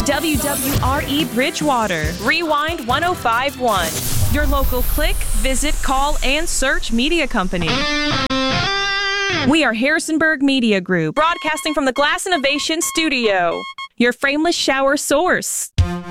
WWRE Bridgewater, Rewind 1051. Your local click, visit, call, and search media company. We are Harrisonburg Media Group, broadcasting from the Glass Innovation Studio, your frameless shower source.